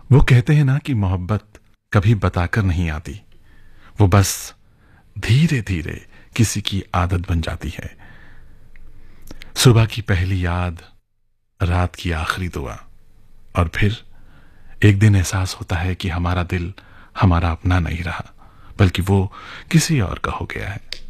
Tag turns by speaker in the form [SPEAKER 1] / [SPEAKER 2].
[SPEAKER 1] वो कहते हैं ना कि मोहब्बत कभी बताकर नहीं आती, वो बस धीरे धीरे किसी की आदत बन जाती है। सुबह की पहली याद, रात की आखिरी दुआ, और फिर एक दिन एहसास होता है कि हमारा दिल हमारा अपना नहीं रहा, बल्कि वो किसी और का हो गया है।